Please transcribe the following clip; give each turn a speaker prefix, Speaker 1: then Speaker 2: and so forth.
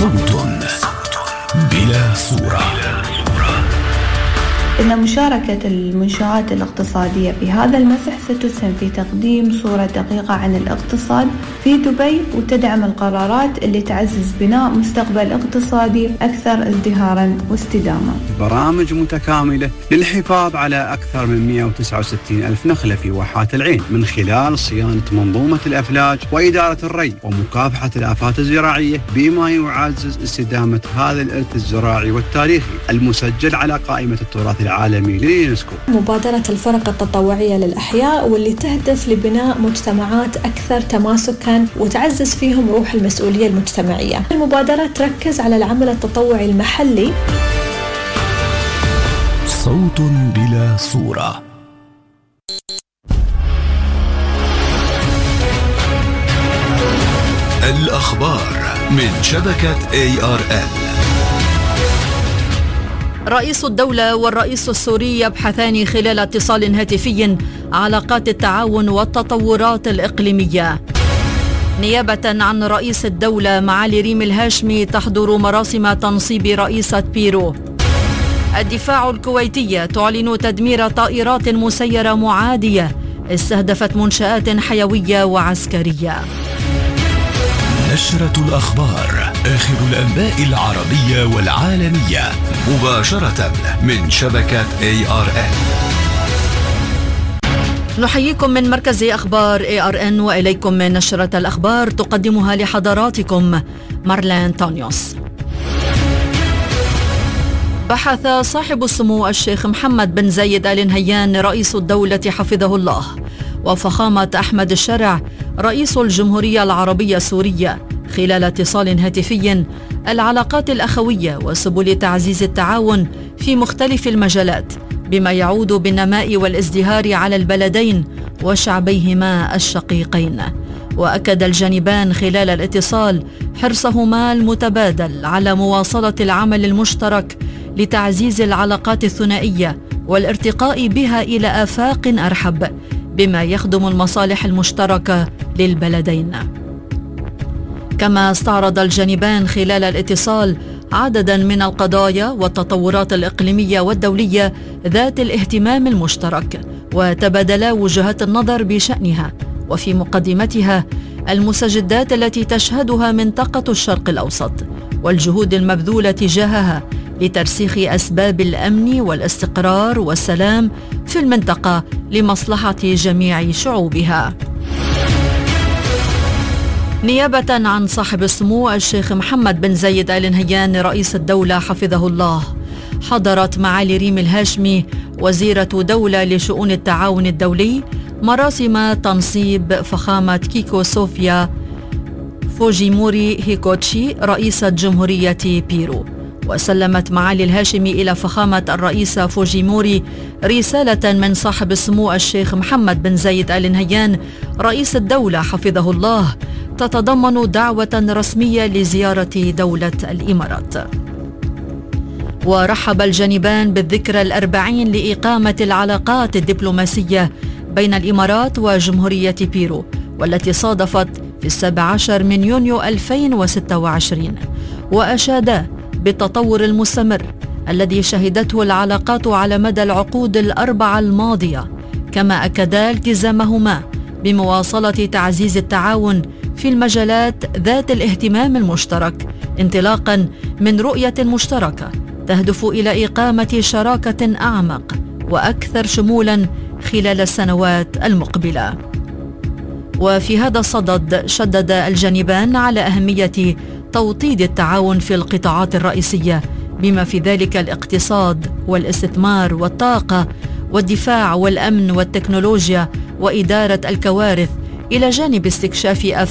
Speaker 1: صوت بلا صورة.
Speaker 2: إن مشاركة المنشآت الاقتصادية في هذا المسح ستسهم في تقديم صورة دقيقة عن الاقتصاد في دبي، وتدعم القرارات اللي تعزز بناء مستقبل اقتصادي أكثر ازدهاراً واستدامة.
Speaker 3: برامج متكاملة للحفاظ على أكثر من 169 ألف نخلة في واحات العين من خلال صيانة منظومة الأفلاج وإدارة الري ومكافحة الآفات الزراعية، بما يعزز استدامة هذا الإرث الزراعي والتاريخي المسجل على قائمة التراث العالمي لليونسكو.
Speaker 4: مبادرة الفرق التطوعية للأحياء واللي تهدف لبناء مجتمعات أكثر تماسكاً وتعزز فيهم روح المسؤولية المجتمعية. المبادرة تركز على العمل التطوعي المحلي.
Speaker 1: صوت بلا صورة. الأخبار من شبكة ARN.
Speaker 5: رئيس الدولة والرئيس السوري يبحثان خلال اتصال هاتفي علاقات التعاون والتطورات الإقليمية. نيابة عن رئيس الدولة معالي ريم الهاشمي تحضر مراسم تنصيب رئيسة بيرو. الدفاع الكويتية تعلن تدمير طائرات مسيرة معادية استهدفت منشآت حيوية وعسكرية.
Speaker 1: نشرة الأخبار، آخر الأنباء العربية والعالمية، مباشرة من شبكة ARN.
Speaker 5: نحييكم من مركز أخبار ARN وإليكم من نشرة الأخبار تقدمها لحضراتكم مارلين تونيوس. بحث صاحب السمو الشيخ محمد بن زايد آل نهيان رئيس الدولة حفظه الله وفخامة أحمد الشرع رئيس الجمهورية العربية السورية خلال اتصال هاتفي العلاقات الأخوية وسبل تعزيز التعاون في مختلف المجالات، بما يعود بالنماء والازدهار على البلدين وشعبيهما الشقيقين. وأكد الجانبان خلال الاتصال حرصهما المتبادل على مواصلة العمل المشترك لتعزيز العلاقات الثنائية والارتقاء بها إلى آفاق أرحب، بما يخدم المصالح المشتركة للبلدين. كما استعرض الجانبان خلال الاتصال عددا من القضايا والتطورات الإقليمية والدولية ذات الاهتمام المشترك، وتبادلا وجهات النظر بشأنها، وفي مقدمتها المستجدات التي تشهدها منطقة الشرق الأوسط والجهود المبذولة تجاهها لترسيخ أسباب الأمن والاستقرار والسلام في المنطقة لمصلحة جميع شعوبها. نيابة عن صاحب السمو الشيخ محمد بن زايد آل نهيان رئيس الدولة حفظه الله، حضرت معالي ريم الهاشمي وزيرة دولة لشؤون التعاون الدولي مراسم تنصيب فخامة كيكو صوفيا فوجيموري هيكوتشي رئيسة جمهورية بيرو. وسلمت معالي الهاشمي إلى فخامة الرئيسة فوجيموري رسالة من صاحب السمو الشيخ محمد بن زايد آل نهيان رئيس الدولة حفظه الله تتضمن دعوة رسمية لزيارة دولة الإمارات. ورحب الجانبان بالذكرى الأربعين لإقامة العلاقات الدبلوماسية بين الإمارات وجمهورية بيرو، والتي صادفت في 17 من يونيو 2026، وأشادا بالتطور المستمر الذي شهدته العلاقات على مدى العقود الأربعة الماضية، كما أكدا التزامهما بمواصلة تعزيز التعاون في المجالات ذات الاهتمام المشترك، انطلاقا من رؤية مشتركة تهدف إلى إقامة شراكة أعمق وأكثر شمولا خلال السنوات المقبلة. وفي هذا الصدد شدد الجانبان على أهمية توطيد التعاون في القطاعات الرئيسية، بما في ذلك الاقتصاد والاستثمار والطاقة والدفاع والأمن والتكنولوجيا وإدارة الكوارث، إلى جانب استكشاف